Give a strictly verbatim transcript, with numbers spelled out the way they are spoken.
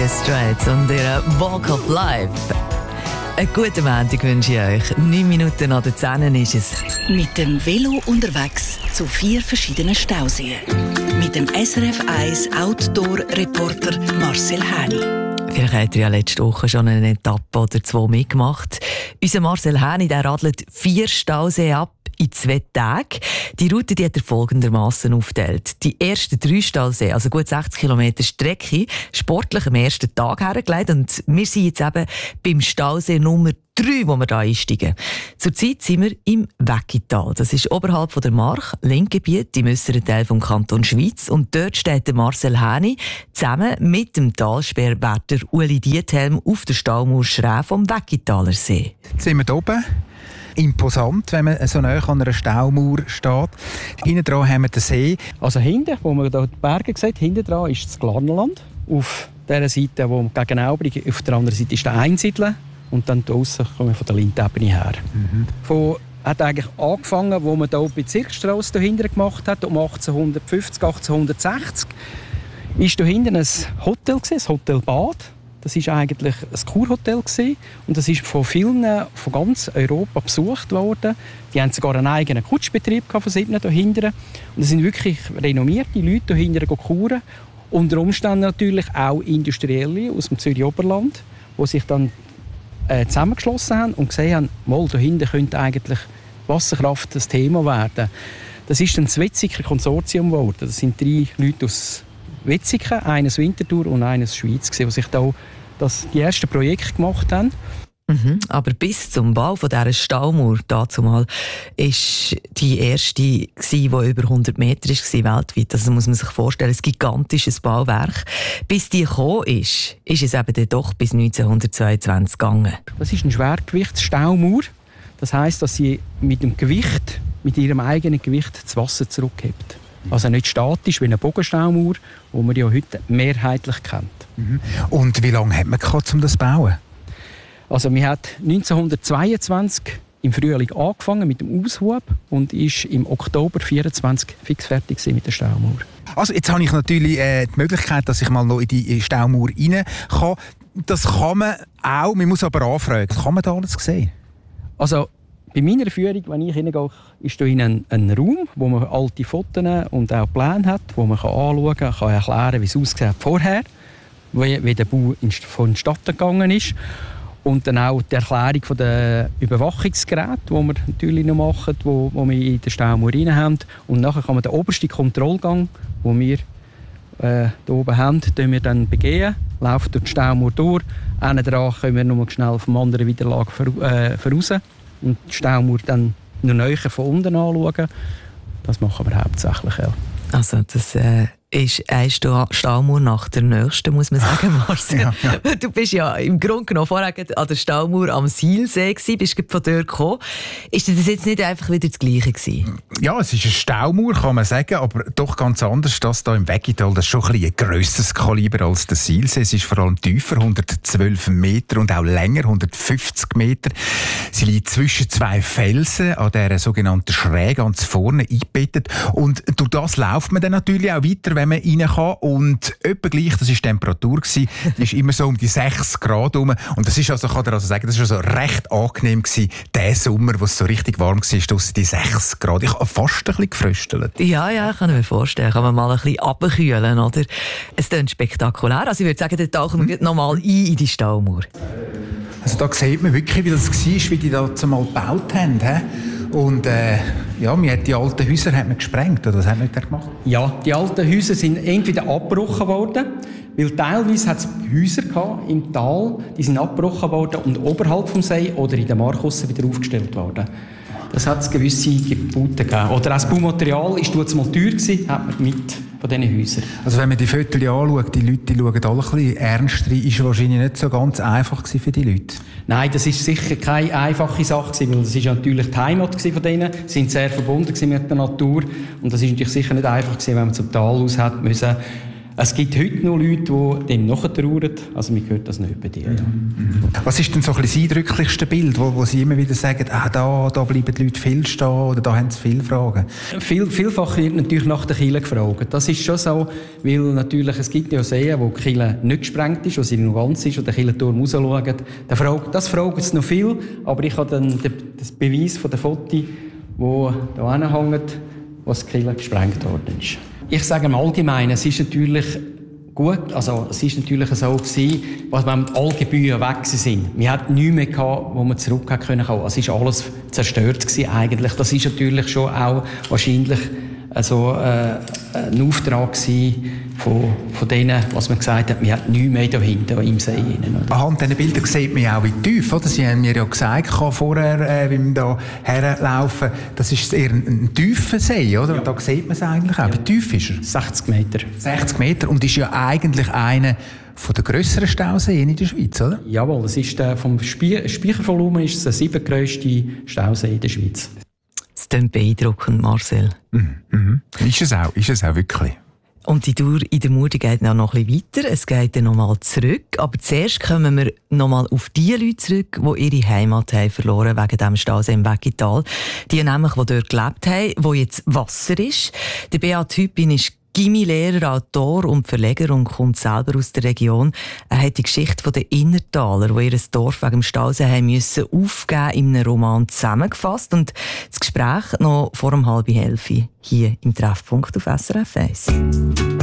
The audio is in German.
Dire Straits und ihre Walk of Life. Einen guten Montag wünsche ich euch. Neun Minuten nach der zehn ist es. Mit dem Velo unterwegs zu vier verschiedenen Stauseen. Mit dem S R F eins Outdoor-Reporter Marcel Häni. Vielleicht habt ihr ja letzte Woche schon eine Etappe oder zwei mitgemacht. Unser Marcel Häni, der radelt vier Stauseen ab in zwei Tagen. Die Route die hat er folgendermaßen aufgeteilt. Die ersten drei Stauseen, also gut sechzig Kilometer Strecke, sportlich am ersten Tag hergelegt. Und wir sind jetzt eben beim Stausee Nummer drei, wo wir da einsteigen. Zurzeit sind wir im Weckital. Das ist oberhalb von der March, Linkgebiet, im äusseren Teil vom Kanton Schwyz. Und dort steht der Marcel Häni zusammen mit dem Talsperrwärter Uli Diethelm auf der Staumauer schräg vom Weckitaler See. Jetzt sind wir hier oben. Imposant, wenn man so nah an einer Staumauer steht. Hinten dran haben wir den See. Also hinten, wo man hier die Berge sieht, hinten dran ist das Glarnerland. Auf der Seite, wo gegen Aubring, auf der anderen Seite ist der Einsiedler. Und dann draussen kommen wir von der Lindebene her. Mhm. Von, hat eigentlich angefangen, wo man hier die Bezirksstrasse dahinter gemacht hat, um achtzehnhundertfünfzig, achtzehnhundertsechzig. Ist hier hinten ein Hotel, ein Hotel Bad. Das war eigentlich ein Kurhotel und das ist von vielen von ganz Europa besucht worden. Die haben sogar einen eigenen Kutschbetrieb von sieben hier hinten. Und es sind wirklich renommierte Leute hier hinten kuren. Unter Umständen natürlich auch Industrielle aus dem Zürich Oberland, die sich dann äh, zusammengeschlossen haben und gesehen haben, mal, hier hinten könnte eigentlich Wasserkraft das Thema werden. Das ist dann das Wetzikon Konsortium geworden. Das sind drei Leute aus Wetzikon, eines Winterthur und eines Schweiz, die sich da das, die ersten Projekte gemacht haben. Mhm, aber bis zum Bau von dieser Staumauer dazumal ist die erste, die über hundert Meter war weltweit. Also muss man sich vorstellen, ein gigantisches Bauwerk. Bis die gekommen ist, ist es eben dann doch bis neunzehnhundertzweiundzwanzig gegangen. Das ist eine Schwergewichtsstaumauer. Das heisst, dass sie mit dem Gewicht, mit ihrem eigenen Gewicht das Wasser zurückhebt. Also nicht statisch wie eine Bogenstaumauer, die man ja heute mehrheitlich kennt. Mhm. Und wie lange hat man gehabt, um das zu bauen? Also man hat neunzehnhundertzweiundzwanzig im Frühling angefangen mit dem Aushub und ist im Oktober vierundzwanzig fix fertig mit der Staumauer. Also jetzt habe ich natürlich äh, die Möglichkeit, dass ich mal noch in die Staumauer rein kann. Das kann man auch, man muss aber anfragen. Kann man da alles sehen? Also bei meiner Führung, wenn ich hineingehe, ist hier ein, ein Raum, wo man alte Fotos und auch Pläne hat, wo man anschauen kann, kann erklären, wie es aussieht vorher, wie, wie der Bau vonstatten gegangen ist. Und dann auch die Erklärung von der Überwachungsgeräte, die wir natürlich noch machen, die wo, wo wir in der Staumauer rein haben. Und nachher kann man den obersten Kontrollgang, den wir äh, hier oben haben, wir dann begehen, laufen durch die Staumauer durch. Hinten dran können wir noch schnell vom anderen Widerlager äh, voraus. Und die Staumauer dann noch näher von unten anschauen. Das machen wir hauptsächlich, ja. Also das äh, ist eine Staumauer nach der nächsten, muss man sagen, Marcel. Ja, ja. Du bist ja im Grunde genommen vorher an der Staumauer am Sihlsee gewesen, bist von dort gekommen. Ist das jetzt nicht einfach wieder das Gleiche gewesen? Ja, es ist eine Staumauer, kann man sagen, aber doch ganz anders. Das hier im Weggital, das ist schon ein, ein grösseres Kaliber als der Sihlsee. Es ist vor allem tiefer, hundertzwölf Meter und auch länger, hundertfünfzig Meter. Sie liegt zwischen zwei Felsen an dieser sogenannten Schräge ganz vorne eingebettet. Und durch das läuft man dann natürlich auch weiter, wenn man rein kann. Und etwa gleich, das war die Temperatur, die ist immer so um die sechs Grad herum. Und das ist also, kann ich also sagen, das war also recht angenehm gewesen, der Sommer, wo es so richtig warm war, draussen die sechs Grad. Ich habe fast ein bisschen gefröstelt. Ja, ja, kann ich mir vorstellen. Kann man mal ein bisschen runterkühlen, oder? Es klingt spektakulär. Also ich würde sagen, dann tauchen wir hm. noch mal ein in die Staumauer. Also da sieht man wirklich, wie das war, wie die da zumal gebaut haben. He? Und äh, ja, man hat die alten Häuser hat man gesprengt, oder was hat man da gemacht? Ja, die alten Häuser sind entweder abgebrochen worden, weil teilweise hat es Häuser gehabt im Tal, die sind abgebrochen worden und oberhalb vom See oder in den Markussen wieder aufgestellt worden. Das hat es gewisse Gebote gegeben. Oder auch das Baumaterial war damals mal teuer gewesen, hat man mit von diesen Häusern. Also wenn man die Fotos anschaut, die Leute die schauen alle ein bisschen ernst rein, ist wahrscheinlich nicht so ganz einfach für die Leute. Nein, das war sicher keine einfache Sache gewesen, weil das war natürlich die Heimat von denen. Sie sind sehr verbunden mit der Natur und das ist natürlich sicher nicht einfach gewesen, wenn man zum Tal aus hat müssen Es gibt heute noch Leute, die dem nachtrauern. Also man hört das nicht bei dir. Ja. Was ist denn so ein bisschen das eindrücklichste Bild, wo, wo Sie immer wieder sagen, ah, da, da bleiben die Leute viel stehen oder da haben sie viele Fragen? Viel, vielfach wird natürlich nach der Kirche gefragt. Das ist schon so, weil natürlich, es gibt ja Seen, wo die Kirche nicht gesprengt ist, wo sie noch ganz ist und der Kirchenturm rausschaut. Das fragen sie noch viel, aber ich habe dann das Beweis von den Fotos, die hier hängen, was die Kirche gesprengt worden ist. Ich sage im Allgemeinen, es ist natürlich gut, also es ist natürlich so gewesen, was wenn alle Gebühren weg sind. Wir hatten nichts mehr gehabt, wo wir zurück können kommen. Es ist alles zerstört gewesen eigentlich. Das ist natürlich schon auch wahrscheinlich also, äh, ein Auftrag gewesen von, von denen, was man gesagt hat, wir hatten nichts mehr da hinten im See. Anhand dieser Bilder sieht man ja auch, wie tief, oder? Sie haben mir ja gesagt, vorher, äh, wie wir da herlaufen, das ist eher ein, ein tiefer See, oder? Ja. Und da sieht man es eigentlich auch. Ja. Wie tief ist er? sechzig Meter. sechzig Meter und ist ja eigentlich einer von den grösseren Stauseen in der Schweiz, oder? Jawohl, es ist, äh, vom Spie- Speichervolumen ist es der siebtgrösste Stausee in der Schweiz. Das klingt beeindruckend, Marcel. Mhm. Mhm. Ist es auch, ist es auch wirklich. Und die Tour in der Murten geht noch ein bisschen weiter. Es geht dann noch mal zurück. Aber zuerst kommen wir noch mal auf die Leute zurück, die ihre Heimat haben verloren wegen dem Stausee im Weggital. Die nämlich, die dort gelebt haben, wo jetzt Wasser ist. Der Beat Hüppin ist Gimmi-Lehrer, Autor und Verleger und kommt selber aus der Region. Er hat die Geschichte der Innertaler, die ihr Dorf wegen dem Stausee haben müssen, aufgeben in einem Roman zusammengefasst. Und das Gespräch noch vor um halb elf hier im Treffpunkt auf S R F eins.